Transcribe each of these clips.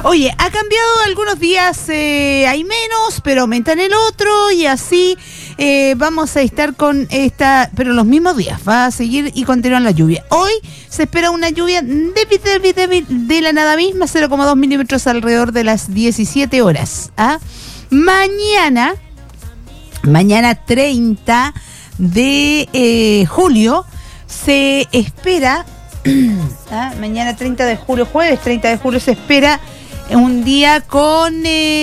Oye, ha cambiado algunos días, hay menos, pero aumentan el otro y así vamos a estar con esta, pero los mismos días, va a seguir y continuar la lluvia. Hoy se espera una lluvia débil de la nada misma, 0,2 milímetros alrededor de las 17 horas. ¿Ah? Mañana 30 de julio, se espera, mañana 30 de julio, jueves 30 de julio, se espera un día con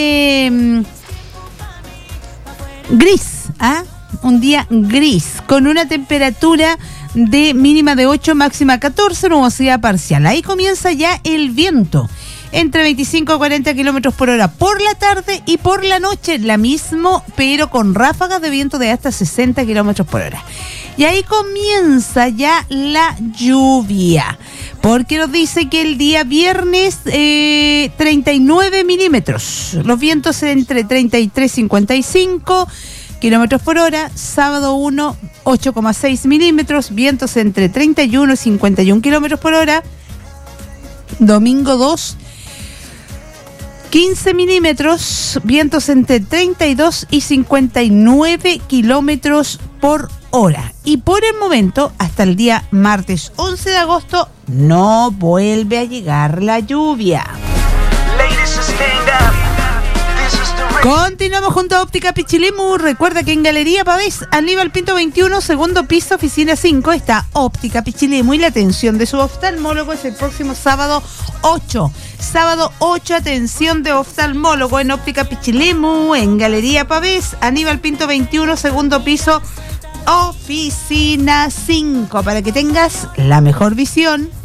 gris, un día gris, con una temperatura de mínima de 8, máxima 14, nubosidad parcial. Ahí comienza ya el viento, entre 25 a 40 kilómetros por hora por la tarde y por la noche, la mismo, pero con ráfagas de viento de hasta 60 kilómetros por hora. Y ahí comienza ya la lluvia, porque nos dice que el día viernes 39 milímetros, los vientos entre 33 y 55 kilómetros por hora, sábado 1, 8,6 milímetros, vientos entre 31 y 51 kilómetros por hora, domingo 2, 15 milímetros, vientos entre 32 y 59 kilómetros por hora. Y por el momento, hasta el día martes 11 de agosto, no vuelve a llegar la lluvia. Continuamos junto a Óptica Pichilemu. Recuerda que en Galería Pavés, Aníbal Pinto 21, segundo piso, oficina 5, está Óptica Pichilemu, y la atención de su oftalmólogo es el próximo sábado 8. Sábado 8, atención de oftalmólogo en Óptica Pichilemu, en Galería Pavés, Aníbal Pinto 21, segundo piso, oficina 5, para que tengas la mejor visión.